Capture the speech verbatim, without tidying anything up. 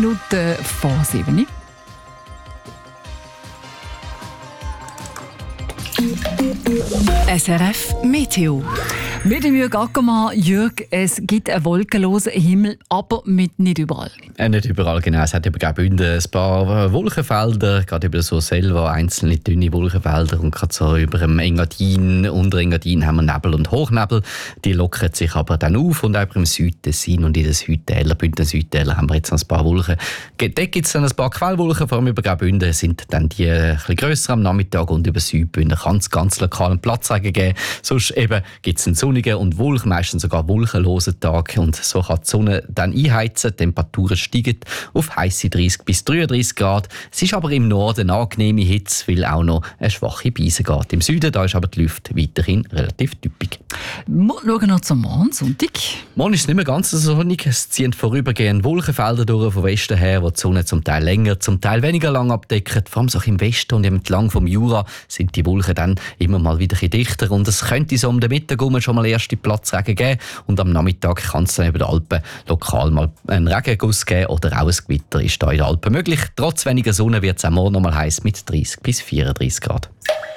Minuten vor sieben. S R F Meteo. Mit dem Jürg Ackermann. Jürg, es gibt einen wolkenlosen Himmel, aber mit nicht überall. Äh, nicht überall, genau. Es hat über Graubünden ein paar Wolkenfelder, gerade über so selber einzelne dünne Wolkenfelder und gerade so über dem Engadin, unter Engadin haben wir Nebel und Hochnebel. Die lockern sich aber dann auf und auch im Südtessin und in den Südtälern, Bündner Südtäler haben wir jetzt noch ein paar Wolken. Dort gibt es dann ein paar Quellwolken, vor allem über Graubünden sind dann die ein bisschen grösser am Nachmittag und über Südbünden kann es ganz lokalen Platzregen geben. Sonst eben gibt es einen sonnigen und Wolken, meistens sogar wolkenlosen Tag und so kann die Sonne dann einheizen. Die Temperaturen steigen auf heisse dreißig bis dreiunddreißig Grad. Es ist aber im Norden eine angenehme Hitze, weil auch noch eine schwache Brise geht. Im Süden da ist aber die Luft weiterhin relativ typisch. Wir schauen noch zum Morgen, Sonntag. Morgen ist es nicht mehr ganz so sonnig. Es ziehen vorübergehend Wolkenfelder durch von Westen her, wo die Sonne zum Teil länger, zum Teil weniger lang abdeckt. Vor allem so im Westen und entlang vom Jura sind die Wolken dann immer mal wieder ein bisschen dichter. Und es könnte so um den Mittag herum schon mal erste Platzregen geben. Und am Nachmittag kann es dann über den Alpen lokal mal einen Regenguss geben oder auch ein Gewitter ist da in den Alpen möglich. Trotz weniger Sonne wird es auch morgen noch mal heiß mit dreißig bis vierunddreißig Grad.